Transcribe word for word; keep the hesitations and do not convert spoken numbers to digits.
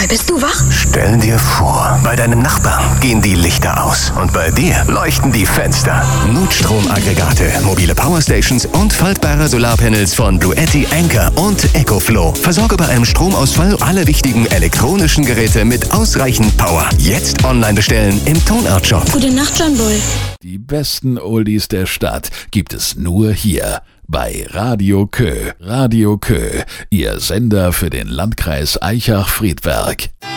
Mal, bist du wach? Stell dir vor, bei deinem Nachbarn gehen die Lichter aus und bei dir leuchten die Fenster. Notstromaggregate, mobile Powerstations und faltbare Solarpanels von Bluetti, Anker und EcoFlow. Versorge bei einem Stromausfall alle wichtigen elektronischen Geräte mit ausreichend Power. Jetzt online bestellen im Tonart-Shop. Gute Nacht, John Bull. Die besten Oldies der Stadt gibt es nur hier bei Radio Kö. Radio Kö, Ihr Sender für den Landkreis Aichach-Friedberg.